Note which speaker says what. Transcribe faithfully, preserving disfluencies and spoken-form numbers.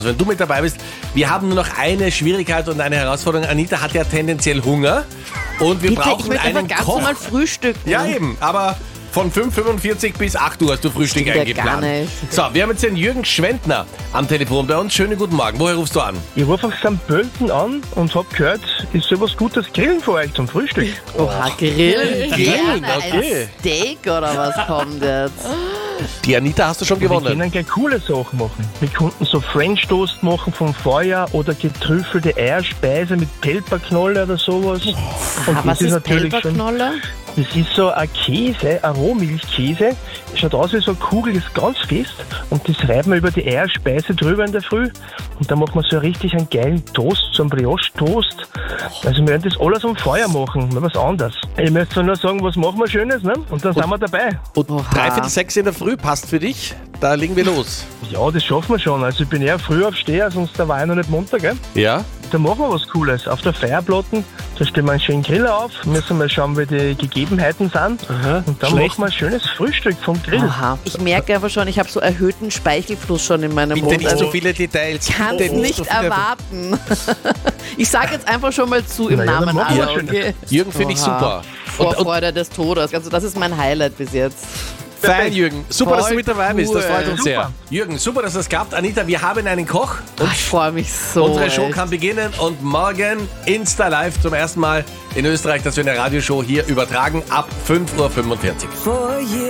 Speaker 1: Wenn du mit dabei bist, wir haben nur noch eine Schwierigkeit und eine Herausforderung. Anita hat ja tendenziell Hunger und wir
Speaker 2: Bitte, ich
Speaker 1: brauchen
Speaker 2: möchte
Speaker 1: einen
Speaker 2: aber ganz
Speaker 1: Koch.
Speaker 2: normal frühstücken.
Speaker 1: Ja eben, aber von fünf Uhr fünfundvierzig bis acht Uhr hast du Frühstück
Speaker 2: Stimmt ja gar
Speaker 1: eingeplant.
Speaker 2: nicht.
Speaker 1: So, wir haben jetzt den Jürgen Schwendner am Telefon bei uns. Schönen guten Morgen. Woher rufst du an?
Speaker 3: Ich rufe auf Sankt Pölten an und hab gehört, ist sowas Gutes Grillen für euch zum Frühstück.
Speaker 2: Oha, Grillen.
Speaker 1: Grillen,
Speaker 2: Gerne.
Speaker 1: okay.
Speaker 2: Ein Steak oder was kommt jetzt?
Speaker 1: Die Anita hast du schon
Speaker 3: Wir
Speaker 1: gewonnen.
Speaker 3: können gleich coole Sachen machen. Wir könnten so French Toast machen vom Feuer oder getrüffelte Eierspeise mit Pelperknolle oder sowas. Und
Speaker 2: Ah, was ist
Speaker 3: natürlich
Speaker 2: Pelperknolle?
Speaker 3: Das ist so ein Käse, ein Rohmilchkäse. Schaut aus wie so eine Kugel, ist ganz fest. Und das reiben wir über die Eierspeise drüber in der Früh. Und dann machen wir so richtig einen geilen Toast, so einen Brioche-Toast. Also wir werden das alles am Feuer machen, mal was anderes. Ich möchte nur sagen, was machen wir Schönes, ne? Und dann sind wir dabei.
Speaker 1: Und
Speaker 2: Oha.
Speaker 1: dreiviertel sechs in der Früh passt für dich. Da legen wir los.
Speaker 3: Ja, das schaffen wir schon. Also ich bin eher früh aufsteher, sonst da war ich noch nicht munter, gell?
Speaker 1: Ja?
Speaker 3: Da machen wir was Cooles. Auf der Feierplatten, da stellen wir einen schönen Griller auf, müssen mal schauen, wie die Gegebenheiten sind.
Speaker 1: Aha.
Speaker 3: Und dann
Speaker 1: Schlecht.
Speaker 3: machen wir ein schönes Frühstück vom Grill.
Speaker 2: Aha. Ich merke einfach schon, ich habe so erhöhten Speichelfluss schon in meinem
Speaker 1: Bitte
Speaker 2: Mund.
Speaker 1: nicht
Speaker 2: Also
Speaker 1: so viele Details.
Speaker 2: ich kann es
Speaker 1: Bitte
Speaker 2: nicht
Speaker 1: so viele-
Speaker 2: erwarten. Ich sage jetzt einfach schon mal zu im
Speaker 3: Na ja, dann
Speaker 2: Namen
Speaker 3: machen wir
Speaker 2: aller,
Speaker 3: schön.
Speaker 2: okay?
Speaker 1: Jürgen finde ich
Speaker 2: Oha.
Speaker 1: super. Und, und
Speaker 2: Vorfreude des Todes. Also das ist mein Highlight bis jetzt.
Speaker 1: fein, Jürgen. Super, dass du
Speaker 2: Voll
Speaker 1: mit dabei bist. Das
Speaker 2: cool.
Speaker 1: freut uns
Speaker 3: Super.
Speaker 1: sehr. Jürgen, super, dass das klappt. Anita, wir haben einen Koch.
Speaker 2: Und ich freue mich so.
Speaker 1: Unsere Show
Speaker 2: echt.
Speaker 1: kann beginnen und morgen Insta Live zum ersten Mal in Österreich, dass wir eine Radioshow hier übertragen ab fünf Uhr fünfundvierzig.